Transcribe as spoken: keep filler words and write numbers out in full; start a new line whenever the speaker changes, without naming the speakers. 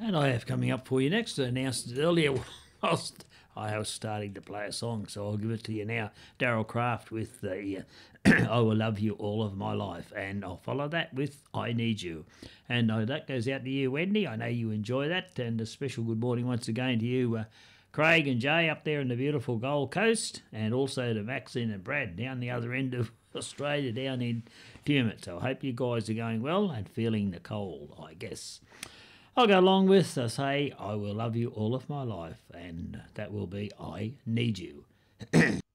And I have coming up for you next, I announced it earlier whilst I was starting to play a song, so I'll give it to you now. Daryl Craft with the I Will Love You All of My Life, and I'll follow that with I Need You. And uh, that goes out to you, Wendy. I know you enjoy that, and a special good morning once again to you, uh, Craig and Jay up there in the beautiful Gold Coast, and also to Maxine and Brad down the other end of Australia, down in Tumut. So I hope you guys are going well and feeling the cold, I guess. I'll go along with, I say, I will love you all of my life, and that will be I Need You.